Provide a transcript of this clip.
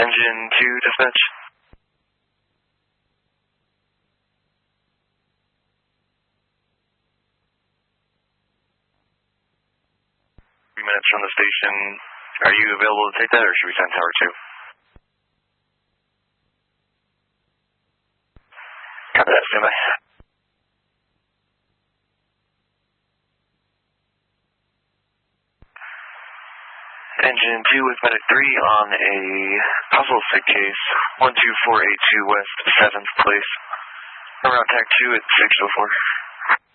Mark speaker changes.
Speaker 1: Engine 2, dispatch. Minutes from the station. Are you available to take that, or should we send Tower 2? Copy that, stand by. Engine 2 with Medic 3 on a possible sick case, 12482 West 7th place. Around TAC 2 at 604.